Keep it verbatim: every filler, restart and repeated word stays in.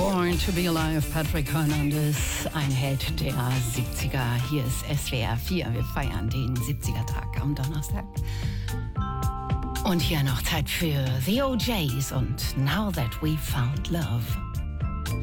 Born to be Alive, Patrick Hernandez, ein Held der siebziger. Hier ist S W R vier. Wir feiern den siebziger-Tag am Donnerstag. Und hier noch Zeit für The O Js und Now That We Found Love.